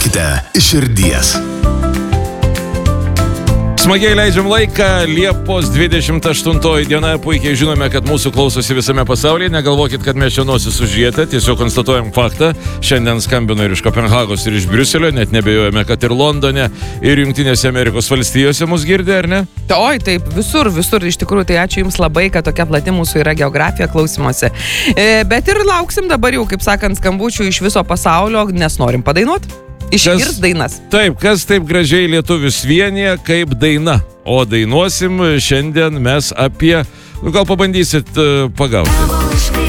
Dainuokite iš širdies. Smagiai leidžiam laiką, Liepos 28 diena, puikiai žinome, kad mūsų klausosi visame pasaulyje, negalvokit, kad mes čia nosis užžietę, tiesiog konstatuojam faktą, šiandien skambino ir iš Kopenhagos, ir iš Briuselio, net nebejojame, kad ir Londone, ir Jungtinėse Amerikos valstijose mus girdė, ar ne? Oi, taip, visur, iš tikrųjų, tai ačiū Jums labai, kad tokia plati mūsų yra geografija klausimuose. Bet ir lauksim dabar jau, kaip sakant, skambučių iš viso pasaulio, nes norim padainuoti. Išgirs dainas. Taip, kas taip gražiai lietuvius vienyje kaip daina. O dainuosim šiandien mes apie... gal pabandysit pagauti.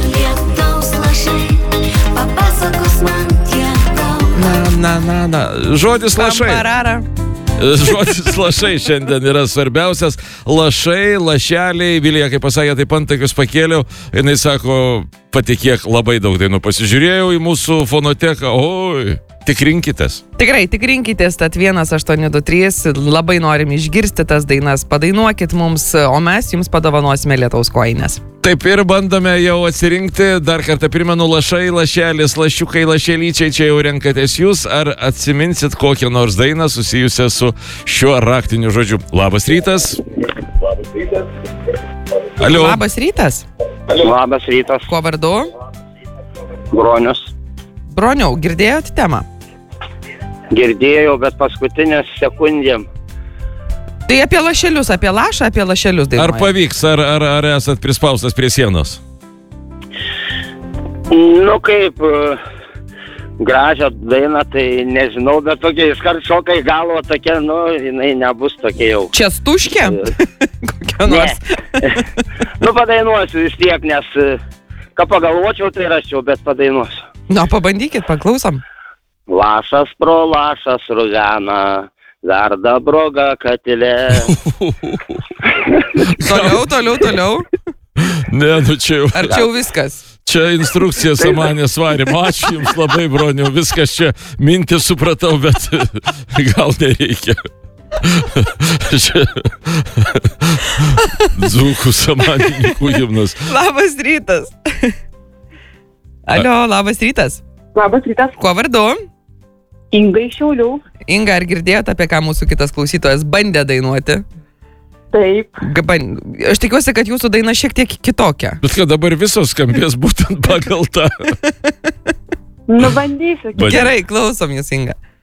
Na. Žodis lašai. Žodis lašai šiandien yra svarbiausias. Lašai, lašeliai. Vilija, kaip pasakė, taip antakius pakėliau. Jinai sako, patikėk, labai daug dainų pasižiūrėjau į mūsų fonoteką. Oi. Tikrinkitės. Tikrai, tikrinkitės, tad 1823, labai norim išgirsti tas dainas, padainuokit mums, o mes jums padovanosime lietaus kojines. Taip ir bandome jau atsirinkti, dar kartą primenu, lašai, lašelis, lašiukai, lašelyčiai, čia jau renkatės jūs, ar atsiminsit kokią nors dainą susijusią su šiuo raktiniu žodžiu. Labas rytas. Labas rytas. Alio. Labas rytas. Labas rytas. Kuo vardu? Bronius. Broniau, girdėjot temą? Girdėjau, bet paskutinės sekundėm. Tai apie lašelius, apie lašą, apie lašelius dainuoja. Ar pavyks, ar esat prispaustas prie sienos? Nu kaip, gražią dainą, tai nežinau, bet tokia iškart šoka į galvą tokia, nu, jinai nebus tokia jau. Čestuškė? Kokia nors? Nu, padainuosiu vis tiek, nes ką pagalvočiau, tai raščiau, bet padainuosiu. Na, pabandykit, paklausom. Lašas pro lašas rugena, verda broga katilė. Toliau. Ne, nu čia jau. Ar čia jau viskas? Čia instrukcija samanės varimo. Ačiū Jums labai, Broniau. Viskas čia mintį supratau, bet gal nereikia. Dzūkų samanininkų himnas. Labas rytas. Alio, labas rytas. Labas rytas. Kuo vardu? Inga iš Šiaulių. Inga, ar girdėjot, apie ką mūsų kitas klausytojas bandė dainuoti? Taip. Aš tikiuosi, kad jūsų daina šiek tiek kitokia. Bet kad dabar visos skambės būtent pagal tą. Nu, bandysiu. Gerai, klausom Jūs, Inga.